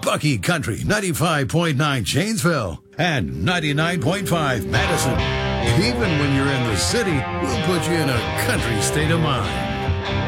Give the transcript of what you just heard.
Bucky Country 95.9 Janesville and 99.5 Madison. Even when you're in the city, we'll put you in a country state of mind.